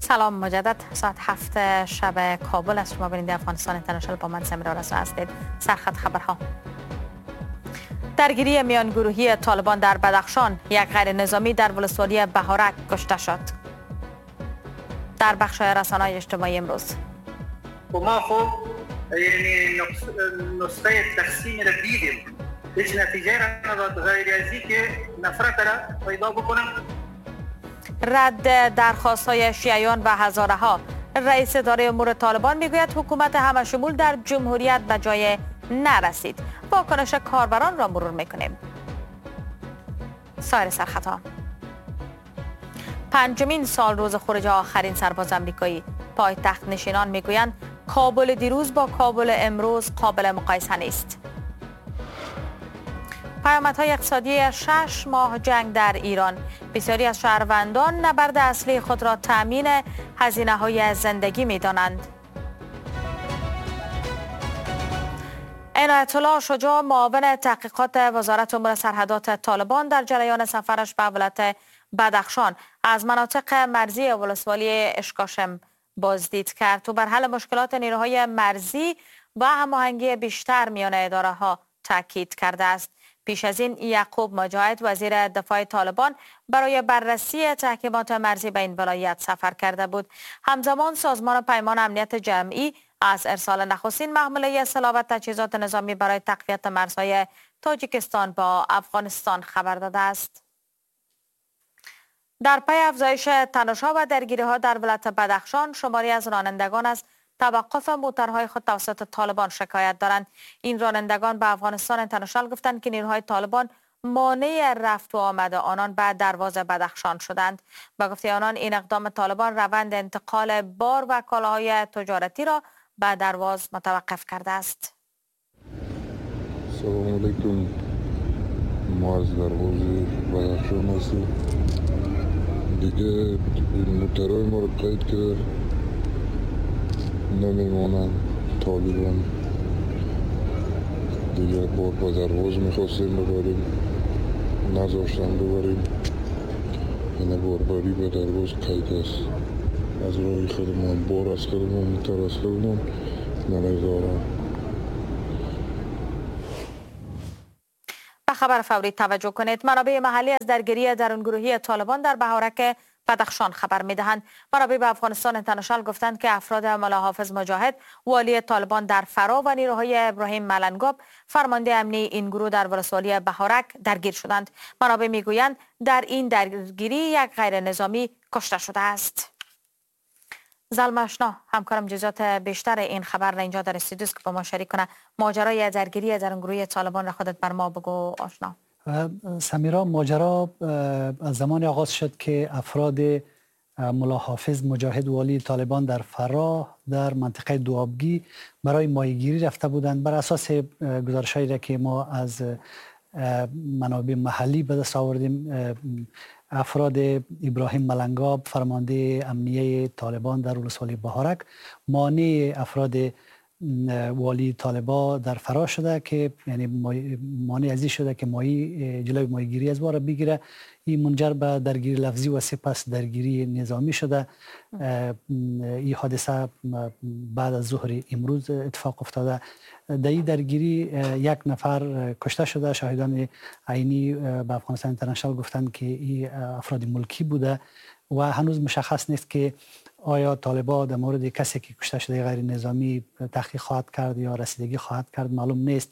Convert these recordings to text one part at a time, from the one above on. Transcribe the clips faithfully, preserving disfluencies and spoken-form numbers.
سلام مجدد. ساعت هفت شب کابل است. شما بیننده افغانستان اینترنشنال با من سمیرا رسا هستید. سرخط خبرها. درگیری میان گروهی طالبان در بدخشان، یک غیر نظامی در ولسوالی بهارک کشته شد. در بخش رسانه‌های اجتماعی امروز ما خب یعنی نسخه تقسیم را دیدیم، هیچ نتیجه را نداد غیر از اینکه نفرت را پیدا بکنم. رد درخواست‌های شیعیان و هزاره‌ها. رئیس اداره امور طالبان میگوید حکومت همشمول در جمهوریت به جای نرسید. واکنش کاربران را مرور میکنیم. سایر سرخطها. پنجمین سال روز خروج آخرین سرباز آمریکایی. پایتخت نشینان میگویند کابل دیروز با کابل امروز قابل مقایسه نیست. پیامدهای اقتصادی شش ماه جنگ در ایران. بسیاری از شهروندان نبرد اصلی خود را تامین هزینه‌های زندگی می‌دانند. عنایت الله شجاع، معاون تحقیقات وزارت امور سرحدات طالبان، در جریان سفرش به ولایت بدخشان از مناطق مرزی ولسوالی اشکاشم بازدید کرد. تو بر حل مشکلات نیروهای مرزی و هماهنگی بیشتر میان اداره‌ها تاکید کرده است. پیش از این یعقوب مجاهد، وزیر دفاع طالبان، برای بررسی تحکیمات مرزی به این ولایت سفر کرده بود. همزمان سازمان پیمان امنیت جمعی از ارسال نخستین محموله سلاح و تجهیزات نظامی برای تقویت مرزهای تاجیکستان با افغانستان خبر داده است. در پی افزایش تنش‌ها و درگیری‌ها در ولایت بدخشان، شماری از رانندگان از توقف موترهای خود توسط طالبان شکایت دارند. این رانندگان به افغانستان اینترنشنال گفتند که نیروهای طالبان مانع رفت و آمد آنان به دروازه بدخشان شدند. با گفته آنان این اقدام طالبان روند انتقال بار و کالاهای تجارتی را به درواز متوقف کرده است. سلام علیکم. ما از دروازه بدخشان هستیم. دیگه موترهای ما رو قید کرد، نمیمونن طالبان. دیگه بار با درواز میخواستیم ببریم، نذاشتن ببریم. اینه بارباری به درواز قید است. از راه خودمان، بار از خودمان، موتر از خودمان نمیذارن. به خبر فوری توجه کنید. منابع محلی از درگیری درونگروهی طالبان در بهارک بدخشان خبر می‌دهند. منابع به افغانستان اینترنشنال گفتند که افراد ملا حافظ مجاهد، والی طالبان در فرا، و نیروهای ابراهیم ملنگاب، فرمانده امنی این گروه در ولسوالی بهارک درگیر شدند. منابع میگویند در این درگیری یک غیر نظامی کشته شده است. زلمه آشنا، همکارم جزئیات بیشتر این خبر را اینجا در استودیو که با ما شریک کنه. ماجرای درگیری درونگروهی طالبان را خودت بر ما بگو آشنا. سمیرا، ماجرا از زمان آغاز شد که افراد ملا حافظ مجاهد والی طالبان در فراه در منطقه دوابگی برای ماهیگیری رفته بودند. بر اساس گزارش‌هایی را که ما از منابع محلی به دست آوردیم، افراد ابراهیم ملنگاب، فرمانده امنیه طالبان در ولسوالی بهارک، مانع افراد والی طالبا در فرا شده که یعنی مانع ازی شده که ماهی جلوی ماهیگیری از بار بگیره. این منجر به درگیری لفظی و سپس درگیری نظامی شده. این حادثه بعد از ظهر امروز اتفاق افتاده. در این درگیری یک نفر کشته شده. شاهدان عینی به افغانستان اینترنشنال گفتند که این افراد ملکی بوده و هنوز مشخص نیست که آیا طالبان در مورد کسی که کشته شده غیر نظامی تحقیق خواهد کرد یا رسیدگی خواهد کرد، معلوم نیست.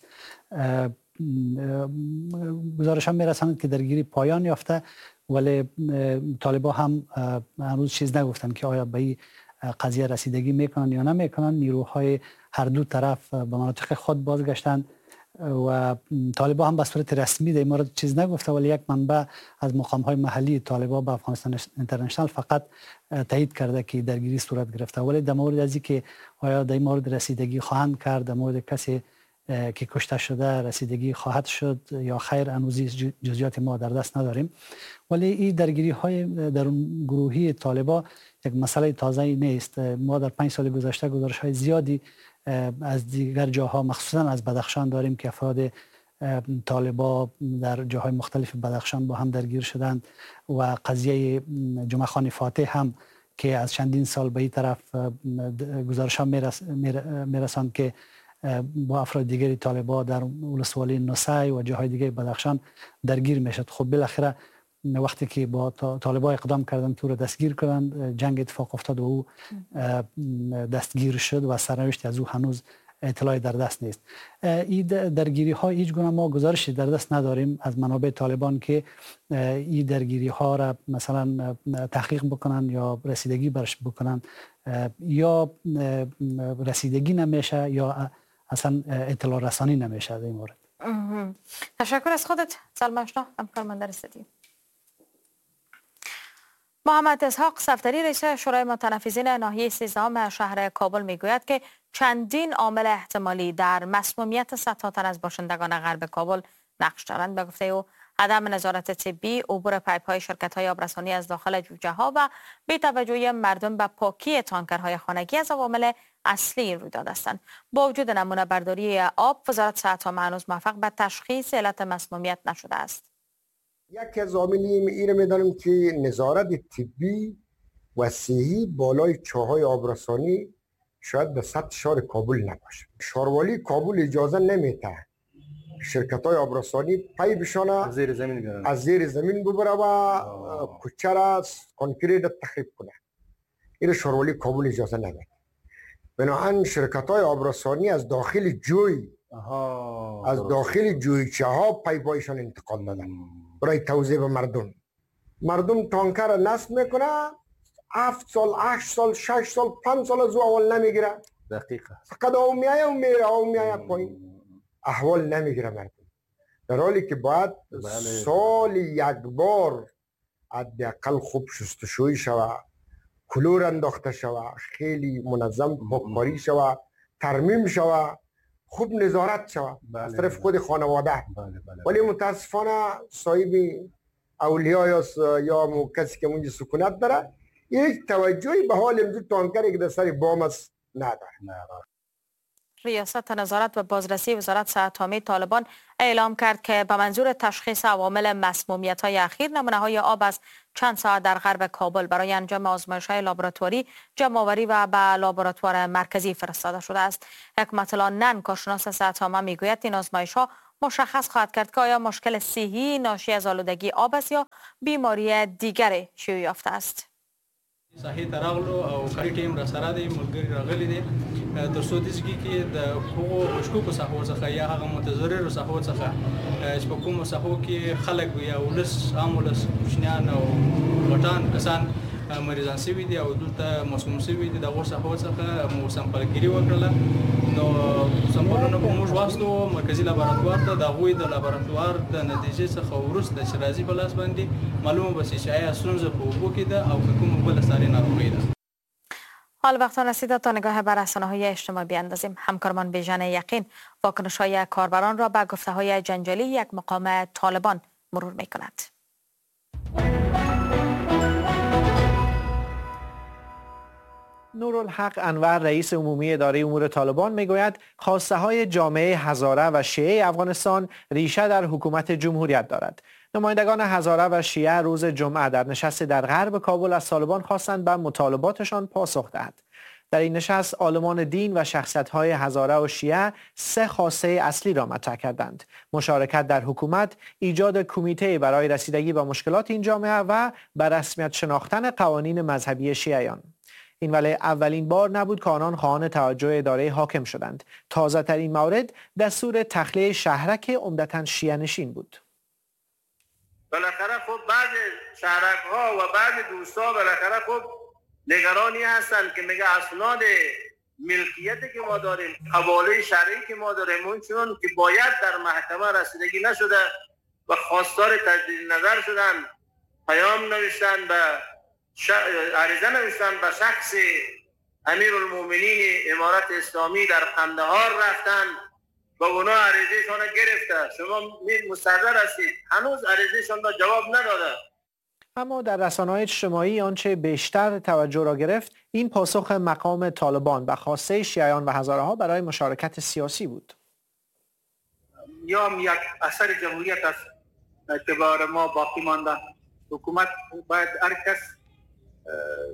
گزارش هم میرساند که درگیری پایان یافته، ولی طالبان هم هنوز چیز نگفتن که آیا به این قضیه رسیدگی میکنن یا نمیکنن. نیروهای هر دو طرف به مناطق خود بازگشتند و طالبان هم به صورت رسمی در این مورد چیز نگفته، ولی یک منبع از مقام‌های محلی طالبان به افغانستان اینترنشنال فقط تایید کرده که درگیری صورت گرفته. ولی در مورد از اینکه آیا در این مورد رسیدگی خواهند کرد، در مورد کسی که کشته شده رسیدگی خواهد شد یا خیر، هنوز جزئیات ما در دست نداریم. ولی این درگیری های درون گروهی طالبان یک مسئله تازه نیست. ما در پنج سال گذشته گزارش های زیادی از دیگر جاها مخصوصا از بدخشان داریم که افراد طالبان در جاهای مختلف بدخشان با هم درگیر شدند و قضیه جمعه خان فاتح هم که از چندین سال به این طرف گزارش ها میرساند که با افراد دیگری طالبان در ولسوالی نوسای و جاهای دیگه بدخشان درگیر میشد. خب بالاخره وقتی که با طالبان اقدام کردن تو رو دستگیر کردن، جنگ اتفاق افتاد و او دستگیر شد و سرنوشت از او هنوز اطلاعی در دست نیست. این درگیری ها هیچ گونه ما گزارشی در دست نداریم از منابع طالبان که این درگیری ها را مثلا تحقیق بکنن یا رسیدگی برش بکنن، یا رسیدگی نمیشه یا اصلا اطلاع رسانی نمیشه در این مورد. تشکر از خودت سلام آشنا، همکارمند رسیدی. محمد اسحاق صفدری رئیس شورای متنفذین ناحیه سیزدهم شهر کابل میگوید که چندین عامل احتمالی در مسمومیت صدها تن از باشندگان غرب کابل نقش دارند. به گفته او عدم نظارت طبی، عبور پایپ‌های شرکت‌های آبرسانی از داخل جوجه‌ها و بی‌توجهی مردم به پاکی تانکرهای خانگی از عوامل اصلی این رویداد هستند. با وجود نمونه برداری آب، وزارت صحت هنوز موفق به تشخیص علت مسمومیت نشده است. یکی از عاملین این می‌دانیم که نظارت طبی و صحی بالای چاهای آبرسانی شاید به سطح شهر کابل نباشه. شهروالی کابل اجازه نمیده شرکت‌های آبرسانی پایپشان از زیر زمین بیارن، از زیر زمین ببره و کوچه را کنکریت تخریب کنه. این شهروالی کابل اجازه نمیده. بنابراین شرکت‌های آبرسانی از داخل جوی آها از داخل جویچه ها پایپایشان انتقال دادن برای توزیع به مردم. مردم تانکر را نصب میکنه، هفت سال، هشت سال، شش سال، پنج سال از اول نمیگیره. دقیقه. فقط او میایه و میره، او میایه پایین. احوال نمیگیره مردم. در حالی که باید سال یک بار حداقل خوب شستشویی شوه، کلور انداخته شوه، خیلی منظم پاککاری شوه، ترمیم شوه، خوب نظارت شوه از طرف خود خانواده. ولی متاسفانه صاحب اولیاء یا کسی که اونجا سکونت داره هیچ توجهی به حال امروز تانکری که در سر بام است نداره. ریاست نظارت و بازرسی وزارت صحت عامه طالبان اعلام کرد که به منظور تشخیص عوامل مسمومیت‌های اخیر نمونه‌های آب از چند ساعت در غرب کابل برای انجام آزمایش‌های لابراتواری جمع‌آوری و به لابراتوار مرکزی فرستاده شده است. حکمت الله نن کارشناس صحت عامه میگوید این آزمایش‌ها مشخص خواهد کرد که آیا مشکل صحی ناشی از آلودگی آب است یا بیماری دیگری شیوع یافته است. صحیح تراغلو او کاری ټیم را سره دی ملګری راغلی دی تر څو د ځکه کې د هغو مشکوکو ساحو څخه یا هغه متضررو ساحو څخه چې په کومو ساحو کې خلک یا ولس عام ولس کوچنیان او غټان کسان مریضان شوي دي او دلته مسموم شوي دي دغو ساحو څخه مو سمپلګري وکړله. نو سمپلونه به موږ واستو مرکزي لابراتوار ته، د هغوی د لابراتوار د نتیجې څخه وروسته چې راځي په لاس باندې معلومه به شي چې آیا ستونزه په اوبو کې ده او که کومه بله ساري ناروغي ده. حال وقت رسیده تا نگاه بر رسانه‌های اجتماعی بیاندازیم. همکارمان بیژن یقین واکنش‌های کاربران را به گفته‌های جنجالی یک مقام طالبان مرور می‌کند. نورالحق انور رئیس عمومی اداره امور طالبان میگوید خواسته های جامعه هزاره و شیعه افغانستان ریشه در حکومت جمهوریت دارد. نمایندگان هزاره و شیعه روز جمعه در نشست در غرب کابل از طالبان خواستند به مطالباتشان پاسخ دهد. در این نشست عالمان دین و شخصیت‌های هزاره و شیعه سه خواسته اصلی را مطرح کردند: مشارکت در حکومت، ایجاد کمیته برای رسیدگی به مشکلات این جامعه و به رسمیت شناختن قوانین مذهبی شیعیان. این ولی اولین بار نبود که آنان خواهان توجه اداره حاکم شدند. تازه ترین مورد دستور تخلیه شهرک عمدتاً شیعه نشین بود. بالاخره خب بعض شهرک ها و بعض دوستا بالاخره خب نگرانی هستند که میگه اسناد ملکیتی که ما داریم، حواله شرعی که ما داریم، اون چون که باید در محکمه رسیدگی نشده و خواستار تجدید نظر شدن، پیام نوشتن به عریضه نوشتن به شخص امیرالمومنین امارت اسلامی در قندهار رفتن و اونا عریضهشان گرفته. شما مستحضر هستید هنوز عریضهشان را جواب نداده. اما در رسانه‌های اجتماعی آنچه بیشتر توجه را گرفت این پاسخ مقام طالبان به خواسته شیعیان و هزاره‌ها برای مشارکت سیاسی بود. یا یک اثر جمهوریت است که برای ما باقی مانده. حکومت باید هر کس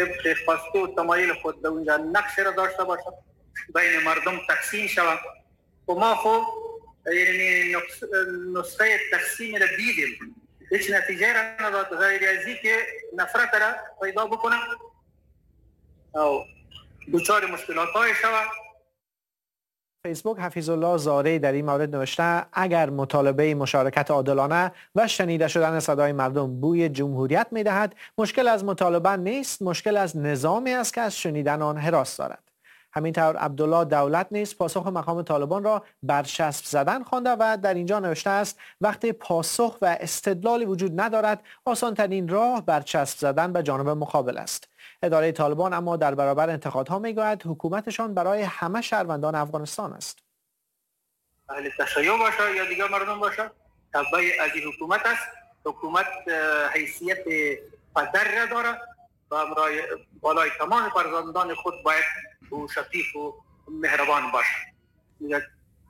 طبق خواسته و تمایل خود در اونجا نقش را داشته باشد، بین مردم تقسیم شود. و ما خب یعنی نسخه تقسیم را دیدیم، هیچ نتیجه را نداد غیر از که نفرت را پیدا بکنه او دچار مشکلات های شود. فیسبوک حفیظ الله زارعی در این مورد نوشته اگر مطالبه مشارکت عادلانه و شنیده شدن صدای مردم بوی جمهوریت می‌دهد، مشکل از مطالبه نیست، مشکل از نظامی است که از شنیدن آن هراس دارد. همینطور عبدالله دولت نیز پاسخ مقام طالبان را برچسب زدن خوانده و در اینجا نوشته است وقتی پاسخ و استدلالی وجود ندارد، آسان‌ترین راه برچسب زدن به جانب مقابل است. اداره طالبان اما در برابر انتقادها میگوید حکومتشان برای همه شهروندان افغانستان است. اهل تشیع باشه یا دیگر مردم باشه، تابع از این حکومت است. حکومت حیثیت پدر را داره و برای بالای تمام فرزندان خود باید شفیق و مهربان باشه.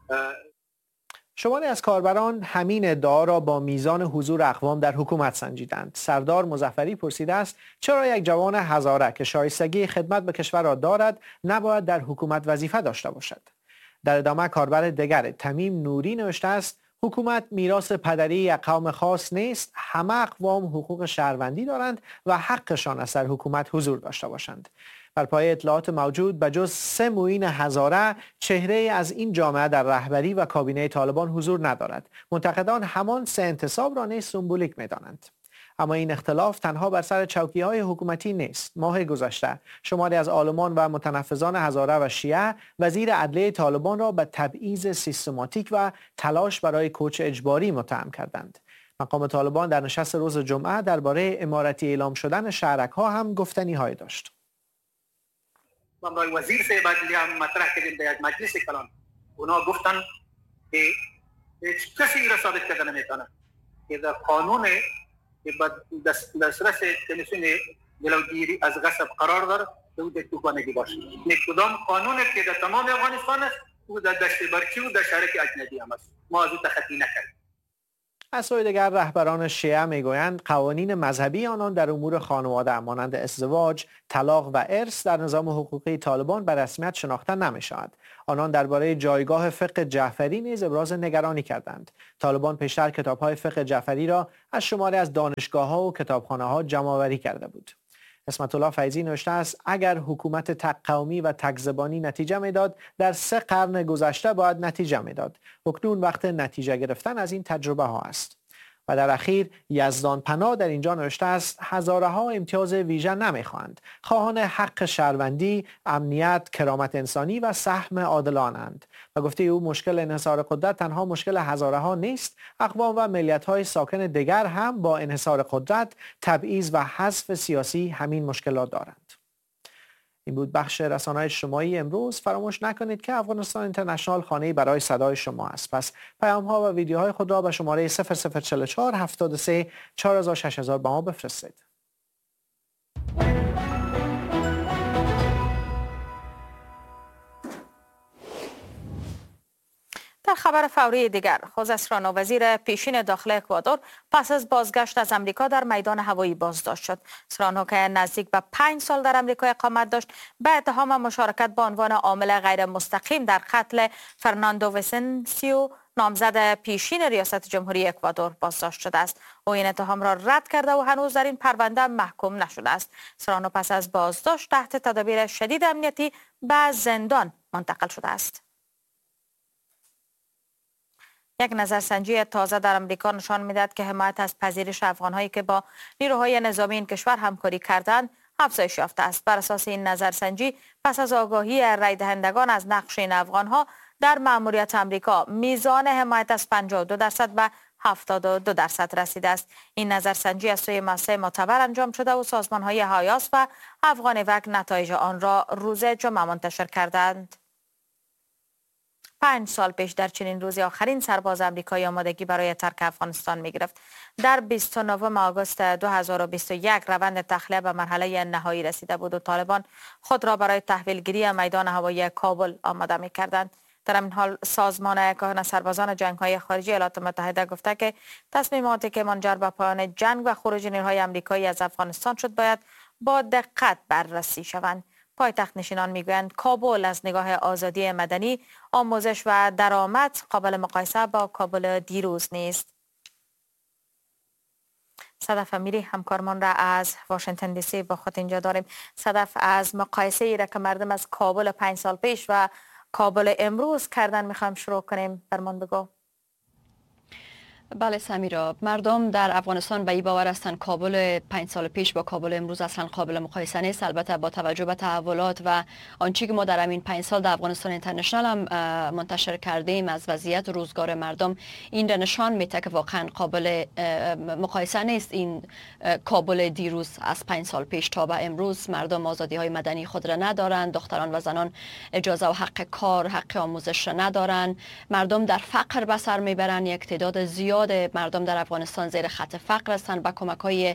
شماری از کاربران همین ادعا را با میزان حضور اقوام در حکومت سنجیدند. سردار مظفری پرسیده است چرا یک جوان هزاره که شایستگی خدمت به کشور را دارد نباید در حکومت وظیفه داشته باشد. در ادامه کاربر دیگر تمیم نوری نوشته است حکومت میراث پدری یک قوم خاص نیست، همه اقوام حقوق شهروندی دارند و حقشان است در حکومت حضور داشته باشند. بر پایه اطلاعات موجود به جز سه معین هزاره چهره از این جامعه در رهبری و کابینه طالبان حضور ندارد. منتقدان همان سه انتصاب را نیز سمبولیک می‌دانند. اما این اختلاف تنها بر سر چوکی‌های حکومتی نیست. ماه گذشته شماری از عالمان و متنفذان هزاره و شیعه وزیر عدلیه طالبان را به تبعیض سیستماتیک و تلاش برای کوچ اجباری متهم کردند. مقام طالبان در نشست روز جمعه درباره امارتی اعلام شدن شهرک‌ها هم گفتنی‌های داشت. من برای وزیر سے بعد هم مطرح کردیم در یک مجلس کلان، اونا گفتن که هیچ کسی را ثابت کردن نمیتونه که در قانون که دسترس کمیسیون جلوگیری از غصب قرار داره که او در دوگانگی باشه. کدام قانونه که در تمام افغانستان است، او در دشت برچی و در شهرک اجنبی هم است. ما از او تخطی نکردیم. از سوی دیگر رهبران شیعه میگویند قوانین مذهبی آنان در امور خانواده مانند ازدواج، طلاق و ارث در نظام حقوقی طالبان به رسمیت شناخته نمی‌شود. آنان درباره جایگاه فقه جعفری نیز ابراز نگرانی کردند. طالبان پیشتر کتاب‌های فقه جعفری را از شماری از دانشگاه‌ها و کتابخانه‌ها جمع‌آوری کرده بود. اسمت الله فیضی نوشته است اگر حکومت تک قومی و تک زبانی نتیجه میداد، در سه قرن گذشته باید نتیجه میداد. اکنون وقت نتیجه گرفتن از این تجربه ها است. و در اخیر یزدان پناه در اینجا نوشته است هزاره ها امتیاز ویژه نمیخواهند. خواهان حق شهروندی، امنیت، کرامت انسانی و سهم عادلانند. و گفته او مشکل انحصار قدرت تنها مشکل هزاره ها نیست، اقوام و ملیت های ساکن دیگر هم با انحصار قدرت، تبعیض و حذف سیاسی همین مشکلات دارند. این بود بخش رسانه‌های اجتماعی امروز. فراموش نکنید که افغانستان اینترنشنال خانه‌ای برای صدای شما است. پس پیام‌ها و ویدیوهای خود را به شماره صفر صفر چهار چهار هفتاد و سه چهار هزار شش هزار به ما بفرستید. در خبر فوری دیگر، خوزستران وزیر پیشین داخل اکوادور پس از بازگشت از امریکا در میدان هوایی بازداشت شد. سرانو که نزدیک به پنج سال در امریکا اقامت داشت، به اتهام مشارکت به عنوان عامل غیر مستقیم در قتل فرناندو ویسنسیو، نامزد پیشین ریاست جمهوری اکوادور بازداشت شده است. او این اتهام را رد کرده و هنوز در این پرونده محکوم نشده است. سرانو پس از بازداشت تحت تدابیر شدید امنیتی به زندان منتقل شده است. یک نظرسنجی تازه در امریکا نشان می‌دهد که حمایت از پذیرش افغان‌هایی که با نیروهای نظامی این کشور همکاری کردند افزایش یافته است. بر اساس این نظرسنجی پس از آگاهی رای دهندگان از نقش این افغان‌ها در مأموریت امریکا، میزان حمایت از پنجاه و دو درصد به هفتاد و دو درصد رسیده است. این نظرسنجی از سوی مؤسسه معتبر انجام شده و سازمان‌های هایاس و افغان وک نتایج آن را روز جمعه منتشر کردند. پنج سال پیش در چنین روزی آخرین سرباز امریکایی آمادگی برای ترک افغانستان می گرفت. در بیست و نهم آگوست دو هزار و بیست و یک روند تخلیه به مرحله نهایی رسیده بود و طالبان خود را برای تحویلگیری میدان هوایی کابل آماده می کردند. در این حال سازمان کاهن سربازان جنگ‌های خارجی ایالات متحده گفته که تصمیماتی که منجر به پایان جنگ و خروج نیروهای آمریکایی از افغانستان شد باید با دقت بررسی شوند. پایتخت نشینان میگویند کابل از نگاه آزادی مدنی، آموزش و درآمد قابل مقایسه با کابل دیروز نیست. صدف امیری همکارمان را از واشنگتن دی سی با خود اینجا داریم. صدف، از مقایسه ای را که مردم از کابل پنج سال پیش و کابل امروز کردن میخوایم شروع کنیم، برمان بگو. بله سمیرا، مردم در افغانستان به این باور هستند کابل پنج سال پیش با کابل امروز اصلا قابل مقایسه نیست. البته با توجه به تحولات و آنچه که ما در همین پنج سال در افغانستان اینترنشنال هم منتشر کردیم از وضعیت روزگار مردم، این را نشان میده که واقعا قابل مقایسه نیست. این کابل دیروز از پنج سال پیش تا به امروز مردم آزادی های مدنی خود را ندارند، دختران و زنان اجازه و حق کار، حق آموزش را ندارند، مردم در فقر به سر میبرند. یک تعداد زیاد مردم در افغانستان زیر خط فقر هستند، به کمک‌های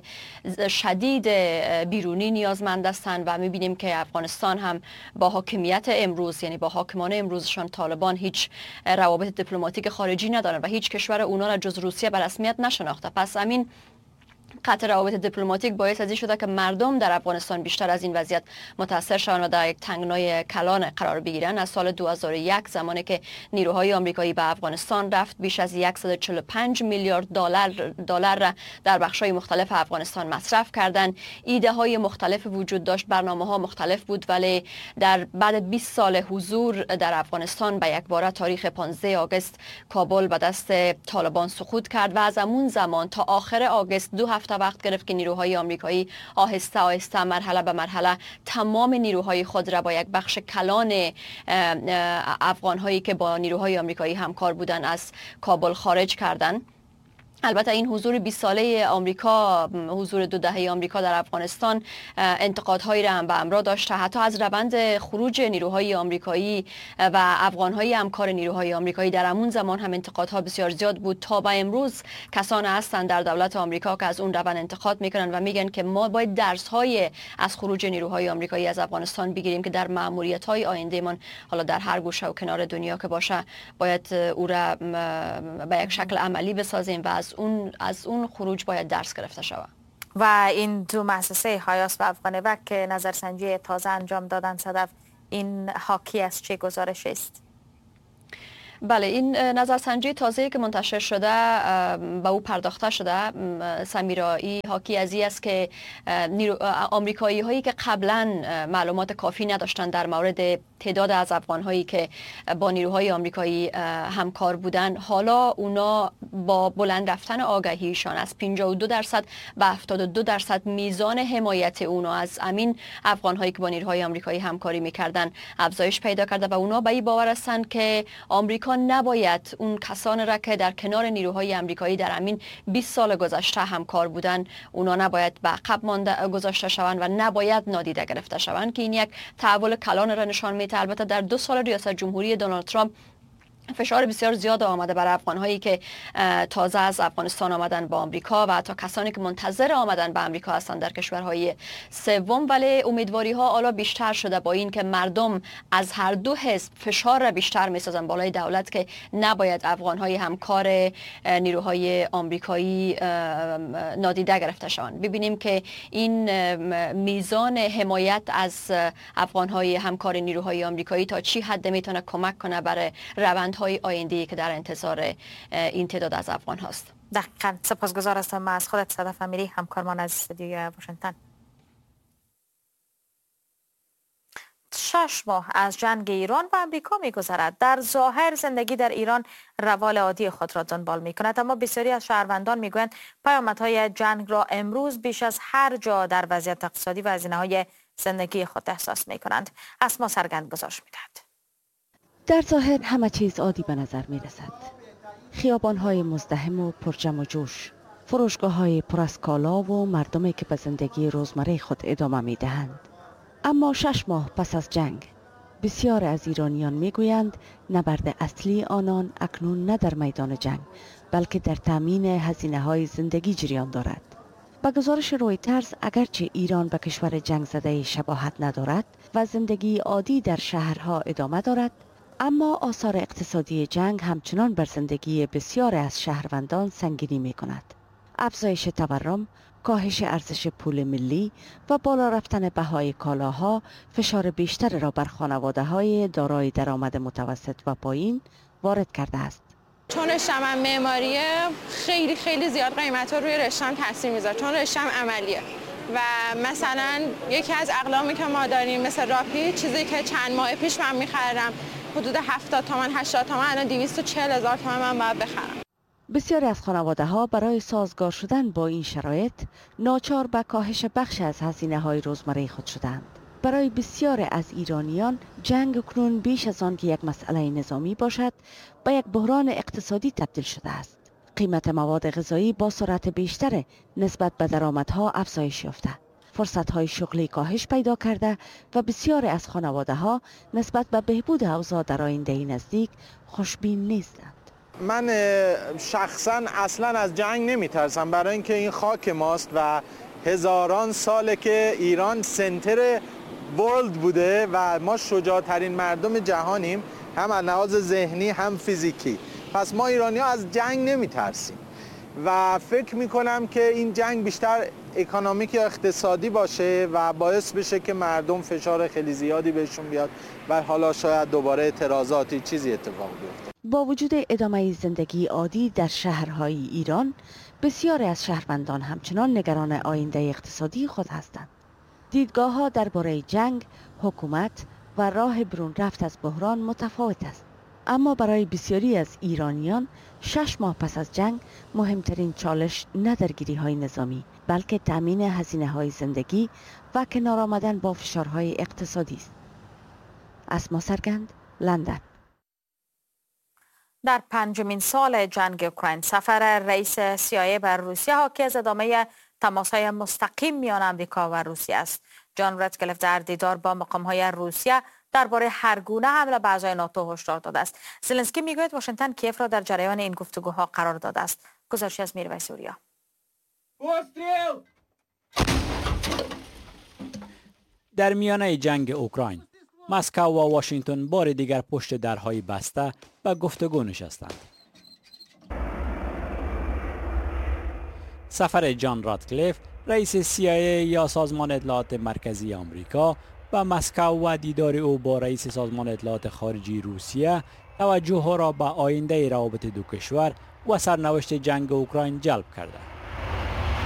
شدید بیرونی نیازمند هستند و می‌بینیم که افغانستان هم با حاکمیت امروز، یعنی با حاکمان امروزشان طالبان، هیچ روابط دیپلماتیک خارجی ندارند و هیچ کشور اونا را جز روسیه به رسمیت نشناخته. پس همین قطع روابط دیپلماتیک باعث ازی شده که مردم در افغانستان بیشتر از این وضعیت متاثر شوند و در یک تنگنای کلان قرار بگیرند. از سال دو هزار و یک زمانی که نیروهای آمریکایی به افغانستان رفت، بیش از صد و چهل و پنج میلیارد دلار دلار را در بخش‌های مختلف افغانستان مصرف کردند. ایده های مختلف وجود داشت، برنامه‌ها مختلف بود، ولی در بعد بیست سال حضور در افغانستان به یک باره تاریخ پانزده آگوست کابل به دست طالبان سقوط کرد و از همون زمان تا آخر آگوست دو هفته وقت گرفت که نیروهای آمریکایی آهسته آهسته مرحله به مرحله تمام نیروهای خود را با یک بخش کلان افغان‌هایی که با نیروهای آمریکایی همکار بودند از کابل خارج کردند. البته این حضور بیست ساله آمریکا، حضور دو دهه آمریکا در افغانستان انتقادهایی را هم به همراه داشته. حتی از روند خروج نیروهای آمریکایی و افغان‌های همکار نیروهای آمریکایی در همون زمان هم انتقادها بسیار زیاد بود. تا به امروز کسان هستند در دولت آمریکا که از اون روند انتقاد میکنن و میگن که ما باید درس‌های از خروج نیروهای آمریکایی از افغانستان بگیریم که در مأموریت‌های آیندهمان، حالا در هر گوشه و کنار دنیا که باشه، باید او را به یک شکل عملی بسازیم و از اون از اون خروج باید درس گرفته شود. و این دو مؤسسه هایاس و افغانوک که نظرسنجی تازه انجام دادن، صدف، این حاکی از چه گزارش است؟ بله، این نظرسنجی تازه‌ای که منتشر شده به او پرداخته شده سمیرایی، حاکی از این است که آمریکایی هایی که قبلا معلومات کافی نداشتند در مورد تعداد از افغان هایی که با نیروهای آمریکایی همکار بودند، حالا اونا با بلند رفتن آگاهیشان از پنجاه و دو درصد به هفتاد و دو درصد میزان حمایت اونا از امین افغان هایی که با نیروهای آمریکایی همکاری میکردن افزایش پیدا کرده و اونا به این باور هستند که آمریکا نباید اون کسانی را که در کنار نیروهای آمریکایی در همین بیست سال گذشته همکار بودن، اونا نباید به عقب مانده گذاشته شوند و نباید نادیده گرفته شوند، که این یک تحول کلان را نشان میده. البته در دو سال ریاست جمهوری دونالد ترامپ فشار بسیار زیاد آمده بر افغان‌هایی که تازه از افغانستان آمدن با آمریکا و حتی کسانی که منتظر آمدن به آمریکا هستند در کشورهای سوم، ولی امیدواری‌ها حالا بیشتر شده با این که مردم از هر دو حزب فشار را بیشتر می‌سازن بالای دولت که نباید افغان‌های همکار نیروهای آمریکایی نادیده گرفته شوند. ببینیم که این میزان حمایت از افغان‌های همکار نیروهای آمریکایی تا چی حد میتونه کمک کنه برای روند های آینده‌ای که در انتظار این تعداد از افغان هاست. دقیقاً. سپاسگزار هستم از خودت صدف امیری، همکارمان از استودیوی واشنگتن. شش ماه از جنگ ایران و امریکا می‌گذرد. در ظاهر زندگی در ایران روال عادی خود را دنبال می‌کند، اما بسیاری از شهروندان می‌گویند پیامدهای جنگ را امروز بیش از هر جا در وضعیت اقتصادی و هزینه‌های زندگی خود احساس می‌کنند. اسما سرگند گزارش می‌دهد. در ظاهر همه چیز عادی به نظر می رسد. خیابان‌های مزدحم و پرجم و جوش، فروشگاه‌های پر از کالا و مردمی که به زندگی روزمره خود ادامه می دهند. اما شش ماه پس از جنگ، بسیار از ایرانیان می گویند نبرد اصلی آنان اکنون نه در میدان جنگ، بلکه در تامین هزینه‌های زندگی جریان دارد. با گزارش رویترز، اگرچه ایران به کشور جنگ زده شباهت ندارد و زندگی عادی در شهرها ادامه دارد، اما آثار اقتصادی جنگ همچنان بر زندگی بسیار از شهروندان سنگینی می کند. افزایش تورم، کاهش ارزش پول ملی و بالا رفتن بهای کالاها فشار بیشتر را بر خانواده‌های دارای درآمد متوسط و پایین وارد کرده است. چون رشته‌ام معماریه خیلی خیلی زیاد قیمت ها روی رشته‌ام تاثیر میذاره، چون رشته‌ام عملیه و مثلا یکی از اقلامی که ما داریم مثل راپی، چیزی که چند ماه پیش من میخرم حدود هفتاد تومان هشتاد تومان، الان دویست و چهل هزار تومان من باید بخرم. بسیاری از خانواده‌ها برای سازگار شدن با این شرایط ناچار به کاهش بخش از هزینه‌های روزمره خود شدند. برای بسیار از ایرانیان جنگ اکنون بیش از آن که یک مسئله نظامی باشد به یک بحران اقتصادی تبدیل شده است. قیمت مواد غذایی با سرعت بیشتر نسبت به درآمدها افزایش یافته، فرصت‌های شغلی کاهش پیدا کرده و بسیاری از خانواده‌ها نسبت به بهبود اوضاع در آینده نزدیک خوشبین نیستند. من شخصا اصلا از جنگ نمیترسم، برای اینکه این خاک ماست و هزاران ساله که ایران سنتر ورلد بوده و ما شجاعترین مردم جهانیم، هم از لحاظ ذهنی هم فیزیکی. پس ما ایرانی ها از جنگ نمیترسیم و فکر میکنم که این جنگ بیشتر اکونومیک یا اقتصادی باشه و باعث بشه که مردم فشار خیلی زیادی بهشون بیاد و حالا شاید دوباره اعتراضاتی چیزی اتفاق بیفته. با وجود ادامه زندگی عادی در شهرهای ایران، بسیاری از شهروندان همچنان نگران آینده اقتصادی خود هستند. دیدگاه‌ها درباره جنگ، حکومت و راه برون رفت از بحران متفاوت است. اما برای بسیاری از ایرانیان شش ماه پس از جنگ مهمترین چالش نه درگیری‌های نظامی بلکه تامین هزینه‌های زندگی و کنار آمدن با فشارهای اقتصادی است. اسما سرگند، لندن. در پنجمین سال جنگ اوکراین سفر رئیس سی‌آی‌ای بر روسیه حاکی از ادامه تماس‌های مستقیم میان آمریکا و روسیه است. جان راتکلیف در دیدار با مقام‌های روسیه درباره هر گونه حمله به اعضای ناتو هشدار داده است. زلنسکی میگوید واشنگتن کیف را در جریان این گفتگوها قرار داده است. گزارشی از میرویس اوریا. در میانه جنگ اوکراین، مسکو و واشنگتن بار دیگر پشت درهای بسته به گفتگو نشستند. سفر جان راتکلیف رئیس سی‌آی‌ای یا سازمان اطلاعات مرکزی آمریکا و مسکو و دیدار او با رئیس سازمان اطلاعات خارجی روسیه توجه را به آینده روابط دو کشور و سرنوشت جنگ اوکراین جلب کرده.